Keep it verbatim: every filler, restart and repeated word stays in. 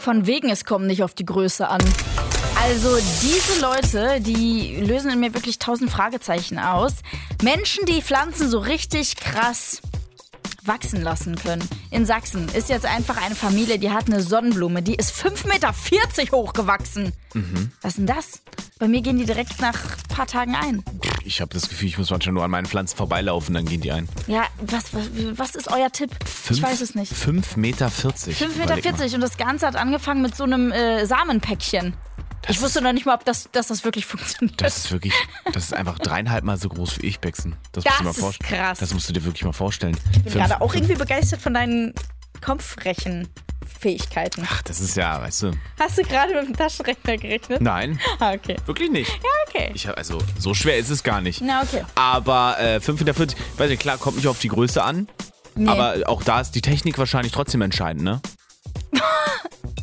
Von wegen, es kommt nicht auf die Größe an. Also diese Leute, die lösen in mir wirklich tausend Fragezeichen aus. Menschen, die Pflanzen so richtig krass wachsen lassen können. In Sachsen ist jetzt einfach eine Familie, die hat eine Sonnenblume, die ist fünf Meter vierzig hoch gewachsen. Mhm. Was ist denn das? Bei mir gehen die direkt nach ein paar Tagen ein. Ich habe das Gefühl, ich muss manchmal nur an meinen Pflanzen vorbeilaufen, dann gehen die ein. Ja, was, was, was ist euer Tipp? Fünf, ich weiß es nicht. fünf Meter vierzig. fünf Meter vierzig und das Ganze hat angefangen mit so einem äh, Samenpäckchen. Das ich wusste noch nicht mal, ob das, dass das wirklich funktioniert. Das ist wirklich, das ist einfach dreieinhalb Mal so groß wie ich, Bexen. Das, das musst du mal ist krass. Das musst du dir wirklich mal vorstellen. Ich bin gerade auch irgendwie begeistert von deinen Kopfrechenfähigkeiten. Ach, das ist ja, weißt du. Hast du gerade mit dem Taschenrechner gerechnet? Nein. Ah, okay. Wirklich nicht. Ja, okay. Ich hab, also, so schwer ist es gar nicht. Na, okay. Aber äh, fünf Meter vierzig, weiß nicht, klar, kommt nicht auf die Größe an. Nee. Aber auch da ist die Technik wahrscheinlich trotzdem entscheidend, ne?